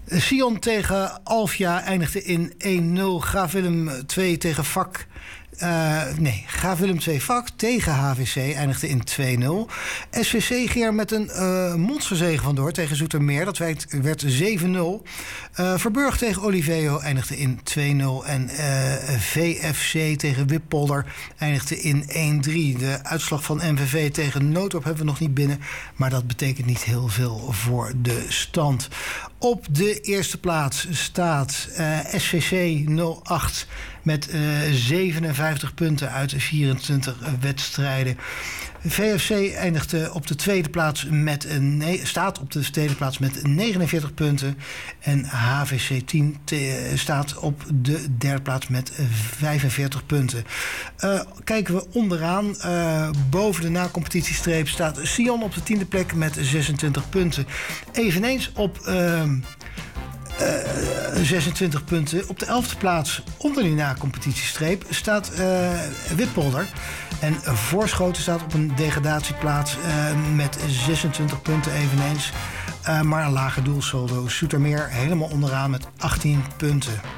Sion tegen Alfia eindigde in 1-0. Graaf Willem 2 tegen VAC. Graaf Willem 2 VAC tegen HVC eindigde in 2-0. SVC ging er met een monsterzege vandoor tegen Zoetermeer. Dat werd 7-0. Verburg tegen Oliveo eindigde in 2-0. En VFC tegen Wippolder eindigde in 1-3. De uitslag van MVV tegen Noodorp hebben we nog niet binnen. Maar dat betekent niet heel veel voor de stand. Op de eerste plaats staat SVC 08 met 57 punten uit 24 wedstrijden. VFC eindigde op de tweede plaats staat op de tweede plaats met 49 punten. En HVC 10 staat op de derde plaats met 45 punten. Kijken we onderaan. Boven de na-competitiestreep staat Sion op de 10e plek met 26 punten. Eveneens op 26 punten. Op de 11e plaats onder die na-competitiestreep staat Wippolder. En Voorschoten staat op een degradatieplaats met 26 punten eveneens. Maar een lager doelsaldo. Zoetermeer helemaal onderaan met 18 punten.